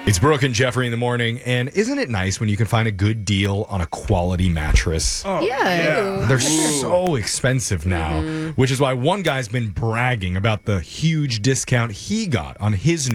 It's Brooke and Jeffrey in the morning, and isn't it nice when you can find a good deal on a quality mattress? Oh, yeah. They're so expensive now, which is why one guy's been bragging about the huge discount he got on his